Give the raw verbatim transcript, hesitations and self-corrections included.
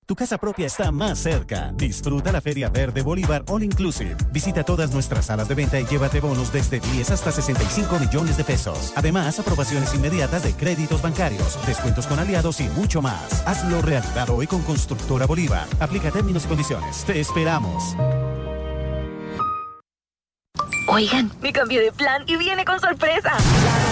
Tu casa propia está más cerca. Disfruta la Feria Verde Bolívar All Inclusive. Visita todas nuestras salas de venta y llévate bonos desde diez hasta sesenta y cinco millones de pesos. Además, aprobaciones inmediatas de créditos bancarios, descuentos con aliados y mucho más. Hazlo realidad hoy con Constructora Bolívar. Aplica términos y condiciones. Te esperamos. Oigan, me cambié de plan y viene con sorpresa.